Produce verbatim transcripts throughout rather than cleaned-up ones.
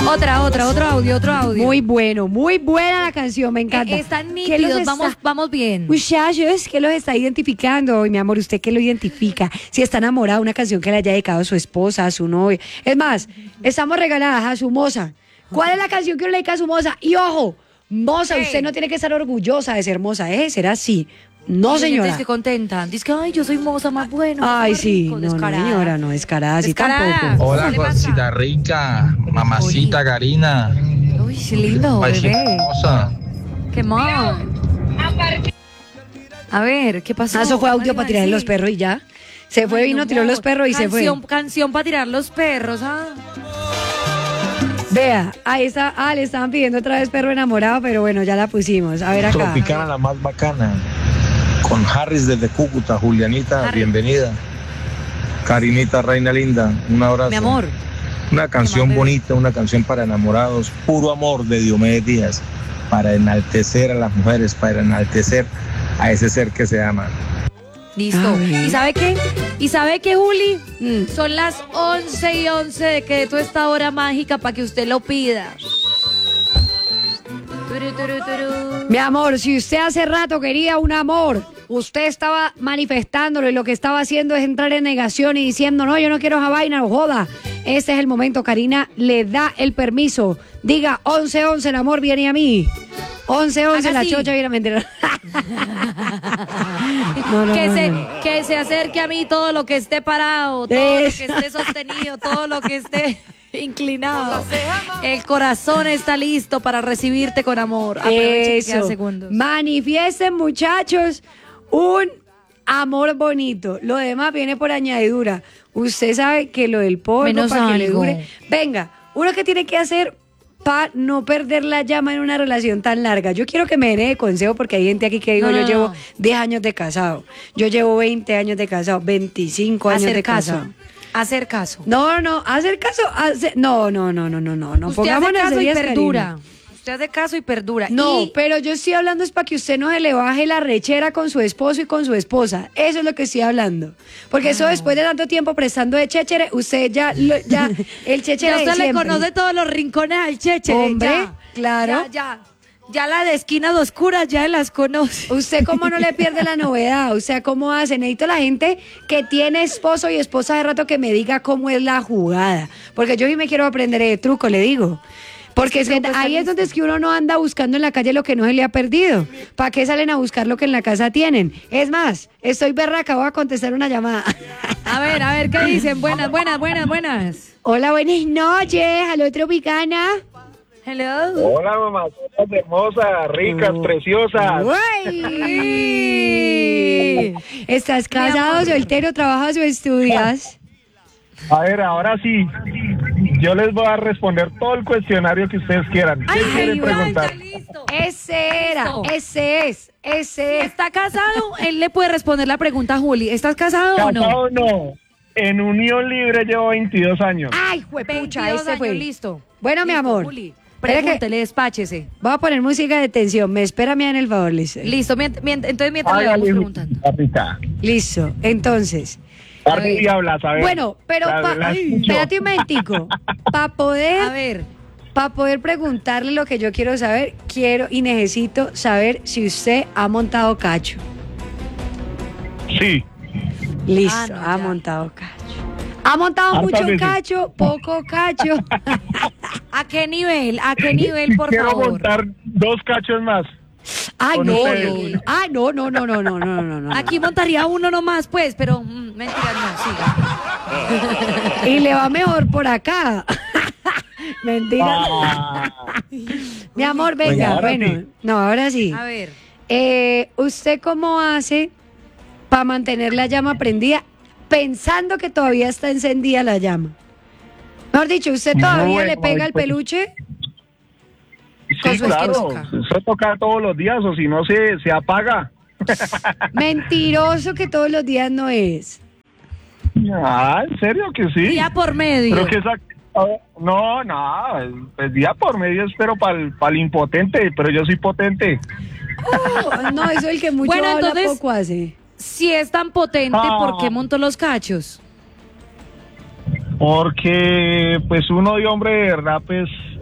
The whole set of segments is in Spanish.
Otra, otra, otro audio, otro audio. Muy bueno, muy buena la canción, me encanta. Eh, están nítidos, está... vamos, vamos bien. Muchachos, ¿qué los está identificando hoy, mi amor? ¿Usted qué lo identifica? Si está enamorado, una canción que le haya dedicado a su esposa, a su novio. Es más, estamos regaladas a su moza. ¿Cuál es la canción que uno le dedica a su moza? Y ojo, moza, ¿Qué? usted no tiene que estar orgullosa de ser moza, ¿eh? Será así. No, señora. Dice que contenta. Dice que, ay, yo soy moza más bueno. Ay, más sí. rico. No, no, Descarada. señora, no, descarada, así Descarada. tampoco. Hola, ¿Qué le pasa? Juancita rica, mamacita Oye. Karina, Uy, qué lindo, paisita bebé. hermosa. Qué mal. A ver, ¿qué pasó? Ah, eso fue audio Ay, para tirar sí. los perros y ya. Se fue, Ay, vino, no, tiró los perros y canción, se fue. Canción para tirar los perros, ¿ah? Vea, ahí está. Ah, le estaban pidiendo otra vez perro enamorado, pero bueno, ya la pusimos. A ver acá. Tropicana, la más bacana. Con Harris desde Cúcuta, Julianita, Harris. bienvenida. Karinita, reina linda, un abrazo. Mi amor. Una canción bebé. bonita, una canción para enamorados, puro amor de Diomedes Díaz, para enaltecer a las mujeres, para enaltecer a ese ser que se ama. Listo. Ay. ¿Y sabe qué? ¿Y sabe qué, Juli? Mm. Son las once y once de que toda esta hora mágica para que usted lo pida. Turu, turu, turu. Mi amor, si usted hace rato quería un amor, usted estaba manifestándolo y lo que estaba haciendo es entrar en negación y diciendo, no, yo no quiero esa vaina, no joda. Este es el momento, Karina le da el permiso. Diga, once once, el amor viene a mí. once once, Haga la así. chocha viene a mentir. No, no, que, no, se, no. que se acerque a mí todo lo que esté parado, todo Eso. lo que esté sostenido, todo lo que esté inclinado. El corazón está listo para recibirte con amor. Aproveche que quedan Eso. segundos. Manifiesten, muchachos, un amor bonito. Lo demás viene por añadidura. Usted sabe que lo del polvo, Menos para que le algo. dure. Venga, uno que tiene que hacer para no perder la llama en una relación tan larga. Yo quiero que me den de consejo porque hay gente aquí que digo, No, no, yo llevo no. diez años de casado. Yo llevo veinte años de casado, veinticinco años Hacer de caso. casado. Hacer caso. No, no, hacer caso, hacer- no, no, no, no, no, no, no. Usted hace Pongámonos caso y serias, perdura. Karina. Usted hace caso y perdura. No, Y pero yo estoy hablando es para que usted no se le baje la rechera con su esposo y con su esposa. Eso es lo que estoy hablando. Porque eso después de tanto tiempo prestando de chéchere, usted ya, lo- ya el chéchere ya de usted le siempre. conoce todos los rincones al cheche. Hombre, ya. claro. Ya, ya. Ya la de esquinas oscuras ya las conoce. ¿Usted cómo no le pierde la novedad? O sea, ¿cómo hace? Necesito la gente que tiene esposo y esposa de rato que me diga cómo es la jugada. Porque yo sí me quiero aprender de truco, le digo. Porque es que Truco está ahí es listo. donde es que uno no anda buscando en la calle lo que no se le ha perdido. ¿Para qué salen a buscar lo que en la casa tienen? Es más, estoy berraca, voy a contestar una llamada. A ver, a ver, ¿qué dicen? Buenas, buenas, buenas, buenas. Hola, buenas noches. Aló, Tropicana. Hello. Hola, mamacitas hermosas, ricas, preciosas. Uy. ¿Estás casado, amor. soltero, trabajas o estudias? A ver, ahora sí, yo les voy a responder todo el cuestionario que ustedes quieran. ¿Qué Ay, quieren ay, preguntar? ay, listo. Ese era, Listo. ese es, ese Si es. está casado, él le puede responder la pregunta a Juli. ¿Estás casado o no? Casado no. En unión libre llevo veintidós años. Ay, juepucha, veintidós ese fue. años, listo. Bueno, mi Listo, amor. Juli, Espera que- pregúntele, despáchese. Voy a poner música de tensión. Me espera en el favor, listo. Listo, mient- mient- entonces mientras le vamos Hágale, preguntando. papita. Listo, entonces. Parte y hablas, a ver. Bueno, pero La- pa- la ay, escucho. espérate un momentico. Para A poder, ver, para poder preguntarle lo que yo quiero saber, quiero y necesito saber si usted ha montado cacho. Sí. Listo, Ah, no, ha ya. montado cacho. ¿Ha montado Hartas mucho veces. cacho? ¿Poco cacho? ¿a qué nivel? ¿A qué nivel, por Quiero favor? montar dos cachos más. Ay, Con no, ustedes. no, no. Ah, no, no, no, no, no, no, no, no. Aquí montaría uno nomás, pues, pero mm, mentira, no, siga. Y le va mejor por acá. Mentira. Ah, Mi amor, Bueno, venga, ahora bueno. sí. No, ahora sí. A ver, Eh, ¿Usted cómo hace para mantener la llama prendida pensando que todavía está encendida la llama? Mejor dicho, ¿usted todavía Bueno, le pega el pues- peluche? Con sí, su claro. esquinzoca. Eso toca todos los días o si no se, se apaga. Mentiroso que todos los días no es. Ah, ¿en serio que sí? día por medio. Pero que esa... a ver, No, no, pues día por medio espero para el impotente, pero yo soy potente. Oh, no, eso es el que mucho Bueno, habla, entonces- poco hace. Si es tan potente, Ah. ¿por qué montó los cachos? Porque pues uno de hombre de verdad pues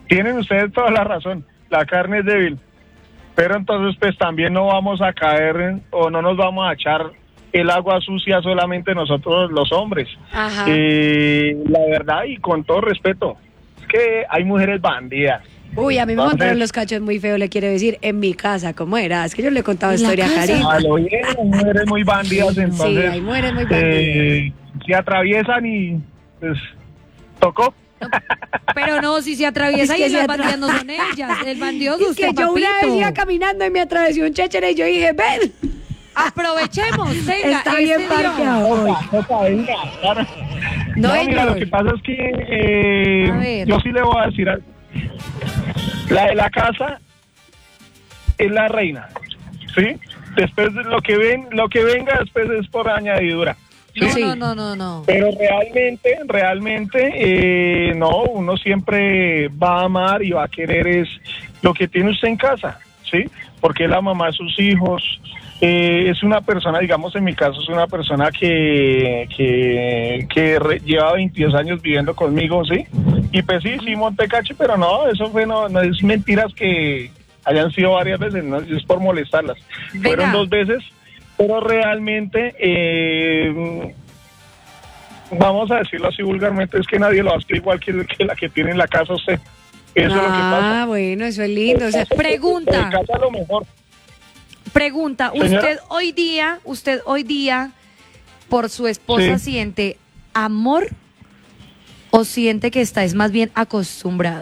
Tienen ustedes toda la razón, la carne es débil, pero entonces pues también no vamos a caer en, o no nos vamos a echar el agua sucia solamente nosotros los hombres. Ajá. Eh, la verdad y con todo respeto, es que hay mujeres bandidas. Uy, a mí me Entonces- montaron los cachos muy feo, le quiere decir, en mi casa, ¿cómo era? Es que yo le he contado ¿En la historia a casa? Karina. A lo bien, hay mujeres muy bandidas, entonces Sí, hay mujeres muy bandidas. eh, se atraviesan y pues tocó. Pero no, si se atraviesa Es que y se las atra- bandidas no son ellas. El bandido es Es usted, que yo una papito. vez iba caminando y me atravesó un chéchere y yo dije, ven, Aprovechemos, venga, está este bien dio. parqueado hoy. Toca, toca, venga, claro. No, No, mira, señor. lo que pasa es que eh, A ver. yo sí le voy a decir algo. La de la casa es la reina, ¿sí? Después de lo que ven, lo que venga después es por añadidura. No, Sí. no, no, no, no. Pero realmente, realmente, eh, no, uno siempre va a amar y va a querer es lo que tiene usted en casa, ¿sí? Porque es la mamá de sus hijos, eh, es una persona, digamos en mi caso, es una persona que, que, que re- lleva veintidós años viviendo conmigo, ¿sí? Y pues sí, sí monté cacho, pero no, eso fue, no, no es mentiras que hayan sido varias veces, no es por molestarlas. Venga. Fueron dos veces, pero realmente, eh, vamos a decirlo así vulgarmente, es que nadie lo hace igual que, que la que tiene en la casa usted. Eso es lo que pasa. Ah, bueno, eso es lindo. O sea, Pregunta. En casa lo mejor. Pregunta, Señora. usted hoy día, usted hoy día, por su esposa, Sí. ¿siente amor o siente que está es más bien acostumbrado?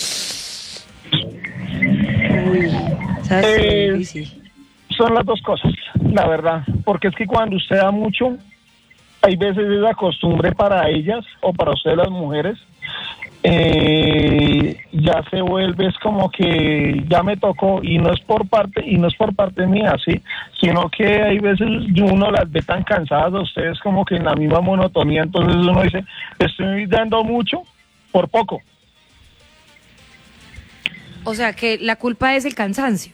uy, ¿sabes qué Eh, difícil? Son las dos cosas, la verdad. Porque es que cuando usted da mucho, hay veces es la costumbre para ellas o para ustedes las mujeres, eh, ya se vuelve es como que ya me tocó y no es por parte y no es por parte mía, sí, sino que hay veces uno las ve tan cansadas de ustedes como que en la misma monotonía, entonces uno dice, estoy dando mucho por poco. O sea, que la culpa es el cansancio.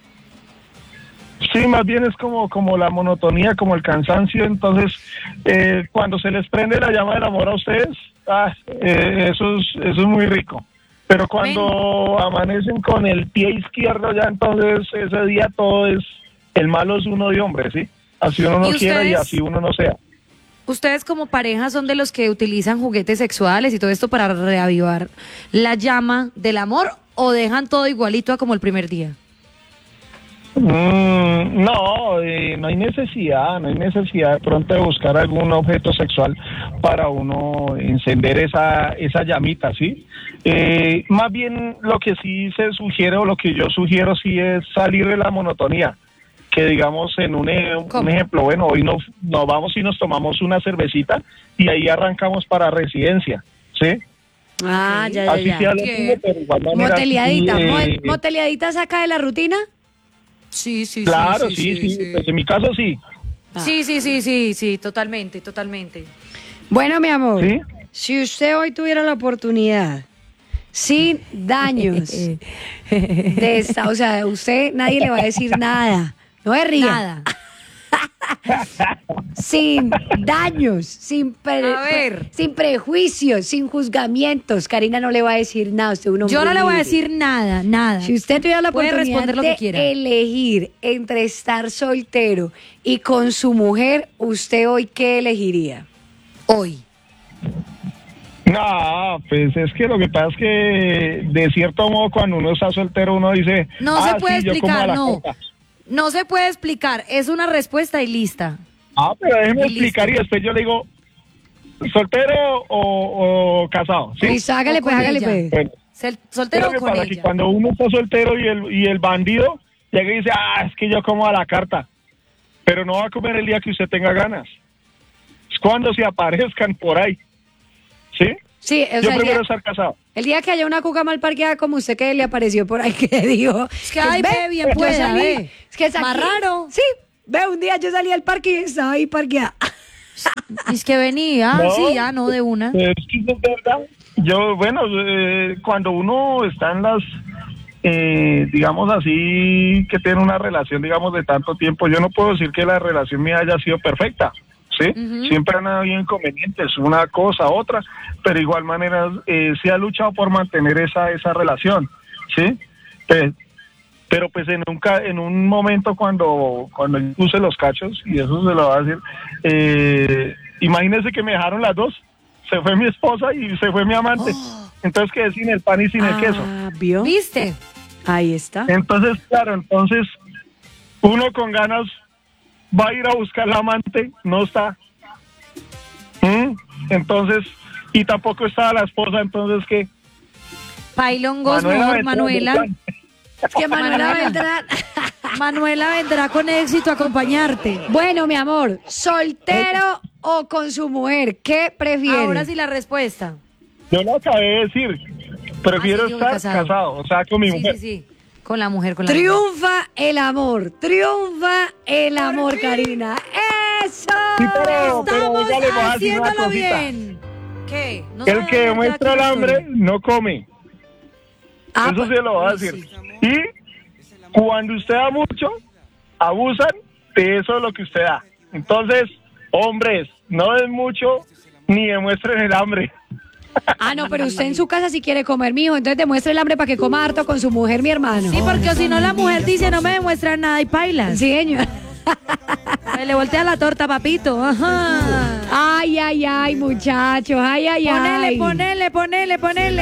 Sí, más bien es como, como la monotonía, como el cansancio. Entonces, eh, cuando se les prende la llama del amor a ustedes, ah, eh, eso, es, eso es muy rico. Pero cuando amanecen con el pie izquierdo, ya entonces ese día todo es, el malo es uno de hombre, ¿sí? Así uno no ¿Y quiera y ustedes? así uno no sea. ¿Ustedes como pareja son de los que utilizan juguetes sexuales y todo esto para reavivar la llama del amor o dejan todo igualito a como el primer día? Mm, no, eh, no hay necesidad, no hay necesidad de pronto de buscar algún objeto sexual para uno encender esa, esa llamita, ¿sí? Eh, más bien lo que sí se sugiere o lo que yo sugiero sí es salir de la monotonía, que digamos en un, e- un ¿Cómo? ejemplo, bueno, hoy nos, nos vamos y nos tomamos una cervecita y ahí arrancamos para residencia, ¿sí? Ah, ya, ya, Así ya. sea lo ¿Qué? mismo, pero igual manera, Moteleadita, sí, mo- eh, moteleadita saca de la rutina. Sí, sí, claro, sí, sí, pues en mi caso sí, Sí, sí, sí, sí, sí, totalmente, totalmente. Bueno, mi amor, ¿sí? si usted hoy tuviera la oportunidad, sin daños, de esta, o sea, usted nadie le va a decir nada, no se ría. Nada. Sin daños, sin, pre- A ver. sin prejuicios, sin juzgamientos. Karina no le va a decir nada. Usted es un hombre Yo no le voy a libre. decir nada, nada. Si usted tuviera la Puede oportunidad responder lo de que quiera. elegir entre estar soltero y con su mujer, ¿usted hoy qué elegiría? Hoy. No, pues es que lo que pasa es que de cierto modo cuando uno está soltero uno dice... No "Ah, se puede sí, yo como a explicar, la no. coca". No se puede explicar, es una respuesta y lista. Ah, pero déjeme Y explicar listo. y después yo le digo, ¿soltero o, o casado? ¿sí? Listo, hágale O pues, con hágale ella. pues. Bueno, Sel- ¿qué es ¿Soltero lo o que con pasa? Que ella? cuando uno está soltero y el, y el bandido llega y dice, ah, es que yo como a la carta, pero no va a comer el día que usted tenga ganas. Es cuando se aparezcan por ahí, ¿sí? Sí, o Yo sea, el prefiero día, estar casado. el día que haya una cuca mal parqueada como usted que le apareció por ahí que dijo. Es que, ay, ve, bien yo pueda, salí, ve. Es que Más aquí- raro. Sí, ve, un día yo salí al parque y estaba ahí parqueada. Es que venía, No. sí, ya, no de una. Es que es verdad. Yo, bueno, eh, cuando uno está en las, eh, digamos así, que tiene una relación, digamos, de tanto tiempo, yo no puedo decir que la relación mía haya sido perfecta, ¿sí? ¿sí? Ujú. Siempre han habido inconvenientes, una cosa, otra, pero de igual manera eh, se ha luchado por mantener esa, esa relación, ¿sí? Pues, pero pues en un, ca- en un momento cuando, cuando yo puse los cachos, y eso se lo voy a decir, eh, imagínense que me dejaron las dos, se fue mi esposa y se fue mi amante, entonces quedé sin el pan y sin el queso. Ah, ¿vio? ¿Viste? Ahí está. Entonces, claro, entonces uno con ganas va a ir a buscar la amante, no está. ¿Mm? Entonces, y tampoco estaba la esposa, entonces ¿qué? Pailongos, Manuela mejor, Beltrán, Manuela. Beltrán. Es que Manuela Manuela. Beltrán. Manuela vendrá con éxito a acompañarte. Bueno, mi amor, ¿soltero o con su mujer? ¿Qué prefiere? Ahora sí la respuesta. Yo lo acabé de decir, prefiero Ah, sí, digo que estar casado. casado. o sea, con mi Sí, mujer. sí, sí. Con la mujer, con la mujer. Triunfa el amor, triunfa el amor, Karina. ¡Eso! Sí, pero, pero Estamos oiga, le voy a decir una haciéndolo cosita. bien. ¿Qué? No se El vayan que a demuestra meter el aquí en la hambre historia. no come. Ah, Eso pues, se lo voy a uy, decir. sí. Y cuando usted da mucho, abusan de eso de lo que usted da. Entonces, hombres, no den mucho ni demuestren el hambre. Ah, no, pero usted en su casa sí quiere comer, mijo. Entonces demuestre el hambre para que coma harto con su mujer, mi hermano. Sí, porque si no la mujer dice no me demuestran nada y pailas. Sí, señor. Me le voltea la torta, papito. Ajá. Ay, ay, ay, muchachos. Ay, ay, ay. Ponele, ponele, ponele, ponele.